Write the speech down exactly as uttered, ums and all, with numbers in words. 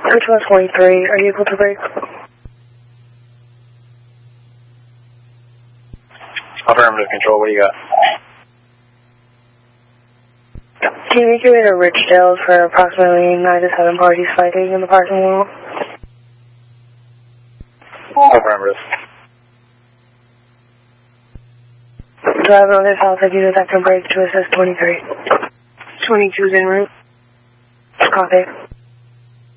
Which was twenty-three, are you able to break? Affirmative control, what do you got? Can you make your way to Richdale for approximately nine to seven parties fighting in the parking lot? Affirmative. Do I have another Southside unit that can break to assist twenty-three? twenty-two's en route. Copy.